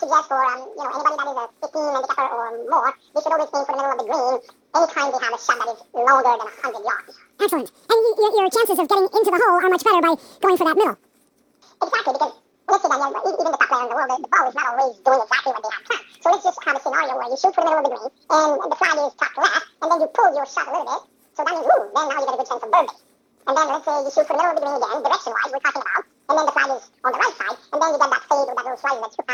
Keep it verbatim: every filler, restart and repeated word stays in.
suggest for um, you know anybody that is a fifteen handicapper or more, they should always aim for the middle of the green anytime they have a shot that is longer than one hundred yards. Excellent. And y- y- your chances of getting into the hole are much better by going for that middle. Exactly, because let's say that yeah, e- even the top player in the world, the, the ball is not always doing exactly what they have planned. So let's just have a scenario where you shoot for the middle of the green, and the flag is top left, and then you pull your shot a little bit, so that means, ooh, then now you get a good chance of birdie. And then let's say you shoot for the middle of the green again, direction-wise, we're talking about, and then the flag is on the right side, and then you get that fade or that little slice that you have